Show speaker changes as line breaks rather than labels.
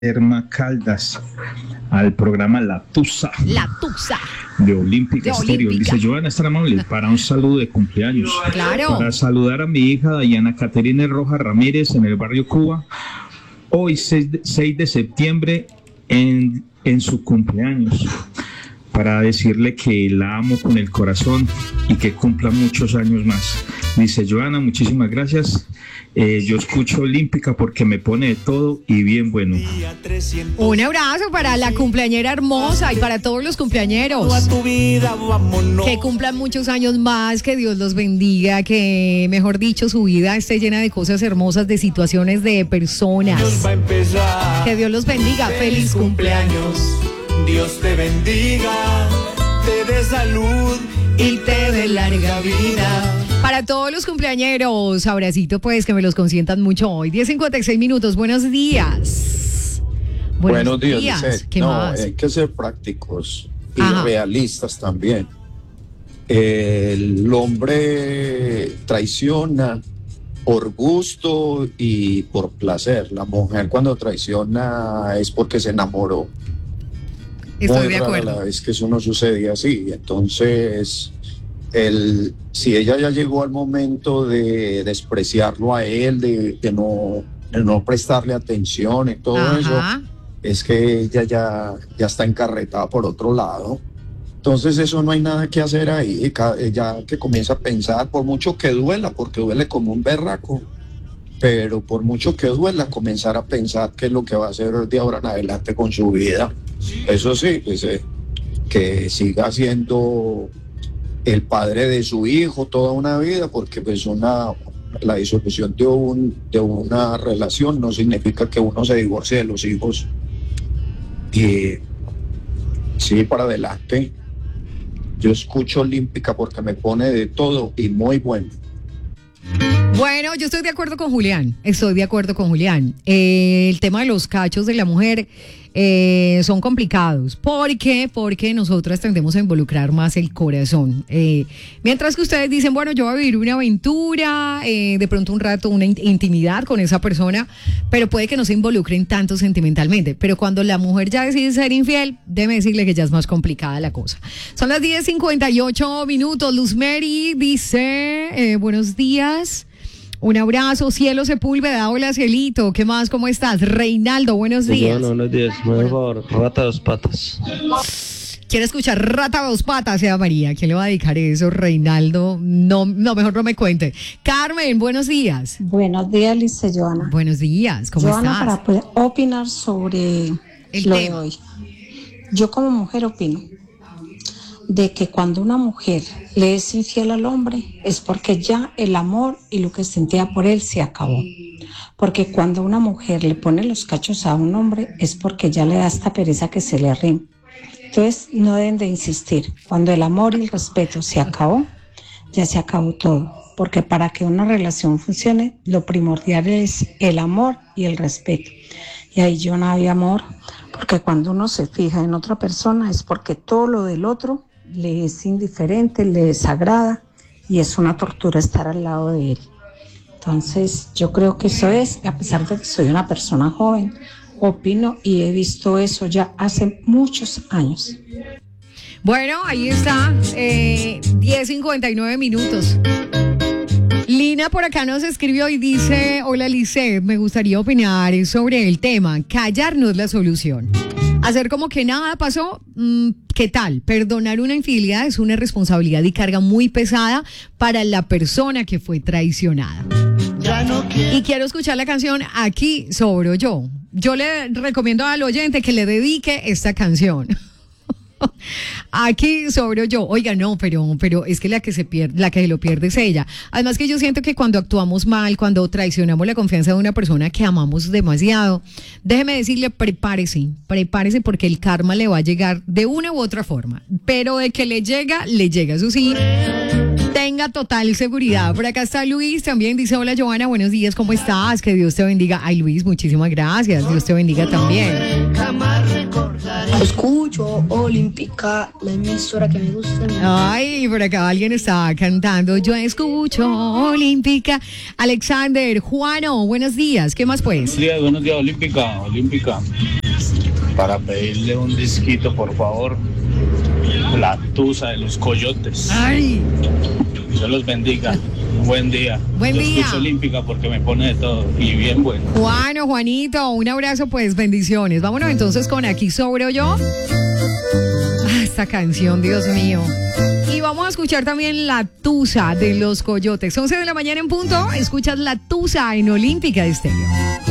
Erma Caldas al programa La Tusa
La Tusa
de Olímpica Estéreo. Dice: Joana, es tan amable para un saludo de cumpleaños.
Claro.
Para saludar a mi hija Diana Caterina Rojas Ramírez en el barrio Cuba, hoy 6 de septiembre en su cumpleaños. Para decirle que la amo con el corazón y que cumpla muchos años más. Dice: Joana, muchísimas gracias. Yo escucho Olímpica porque me pone de todo y bien bueno.
Un abrazo para la cumpleañera hermosa y para todos los cumpleañeros. Que cumplan muchos años más, que Dios los bendiga, que, mejor dicho, su vida esté llena de cosas hermosas, de situaciones, de personas. Que Dios los bendiga. Feliz cumpleaños.
Dios te bendiga, te dé salud y te dé larga vida.
Para todos los cumpleañeros, abracito pues, que me los consientan mucho hoy. 10:56 minutos, buenos días.
Buenos días. Dice,
¿Qué más?
Hay que ser prácticos y realistas también. El hombre traiciona por gusto y por placer. La mujer cuando traiciona es porque se enamoró.
Estoy de acuerdo.
La vez que eso no sucedía así. Entonces, si ella ya llegó al momento de despreciarlo a él, de no prestarle atención y todo eso, es que ella ya está encarretada por otro lado. Entonces eso no hay nada que hacer ahí. Ya que comienza a pensar, por mucho que duela, porque duele como un berraco, pero por mucho que duela, comenzar a pensar qué es lo que va a hacer de ahora en adelante con su vida. Eso sí, pues, que siga siendo el padre de su hijo toda una vida, porque pues la disolución de una relación no significa que uno se divorcie de los hijos. Y sí, para adelante. Yo escucho Olímpica porque me pone de todo y muy bueno.
Bueno, yo estoy de acuerdo con Julián. El tema de los cachos de la mujer son complicados. ¿Por qué? Porque nosotras tendemos a involucrar más el corazón. Mientras que ustedes dicen, bueno, yo voy a vivir una aventura, de pronto un rato, una intimidad con esa persona, pero puede que no se involucren tanto sentimentalmente. Pero cuando la mujer ya decide ser infiel, déjeme decirle que ya es más complicada la cosa. Son las 10:58 minutos. Luz Mary dice, buenos días. Un abrazo, Cielo Sepúlveda, hola Cielito, ¿qué más? ¿Cómo estás? Reinaldo, buenos días.
Bueno, buenos días, por favor, Rata de dos patas.
Quiero escuchar Rata de dos patas, sea María. ¿Quién le va a dedicar eso, Reinaldo? No, mejor no me cuente. Carmen, buenos días.
Buenos días, Lice Joana.
Buenos días, ¿cómo
Joana,
estás?
para poder opinar sobre
el
lo
tema
de hoy. Yo como mujer opino de que cuando una mujer le es infiel al hombre es porque ya el amor y lo que sentía por él se acabó. Porque cuando una mujer le pone los cachos a un hombre es porque ya le da esta pereza que se le arrime. Entonces no deben de insistir. Cuando el amor y el respeto se acabó, ya se acabó todo. Porque para que una relación funcione, lo primordial es el amor y el respeto. Y ahí yo no había amor, porque cuando uno se fija en otra persona es porque todo lo del otro le es indiferente, le desagrada y es una tortura estar al lado de él. Entonces yo creo que eso es, a pesar de que soy una persona joven, opino y he visto eso ya hace muchos años.
Bueno, ahí está, 10:59 minutos. Lina por acá nos escribió y dice: hola Lice, me gustaría opinar sobre el tema. Callar no es la solución. Hacer como que nada pasó, ¿qué tal? Perdonar una infidelidad es una responsabilidad y carga muy pesada para la persona que fue traicionada. Y quiero escuchar la canción Aquí Sobro Yo. Yo le recomiendo al oyente que le dedique esta canción. Aquí sobro yo. Oiga, no, pero es que la que se lo pierde es ella. Además que yo siento que cuando actuamos mal, cuando traicionamos la confianza de una persona que amamos demasiado, déjeme decirle, prepárese porque el karma le va a llegar de una u otra forma. Pero de que le llega, eso sí. Tenga total seguridad. Por acá está Luis, también dice: hola Joana, buenos días, ¿cómo estás? Que Dios te bendiga. Ay Luis, muchísimas gracias, Dios te bendiga también.
Escucho Olímpica, la emisora que me gusta.
Ay, por acá alguien está cantando. Yo escucho Olímpica. Alexander, Juano, buenos días. ¿Qué más pues?
Buenos días, Olímpica. Para pedirle un disquito, por favor. La Tusa de los Coyotes.
Ay.
Dios los bendiga. Buen día.
Buen
Yo
día.
escucho Olímpica porque me pone de todo y bien bueno.
Juanito, un abrazo, pues bendiciones. Vámonos entonces con Aquí Sobro Yo. Esta canción, Dios mío. Y vamos a escuchar también La Tusa de los Coyotes. 11 de la mañana en punto. Escuchas La Tusa en Olímpica Estéreo.